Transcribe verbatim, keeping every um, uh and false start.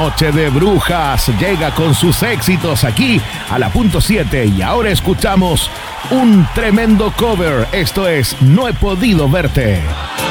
Noche de Brujas llega con sus éxitos aquí a la punto siete y ahora escuchamos un tremendo cover. Esto es No he podido verte.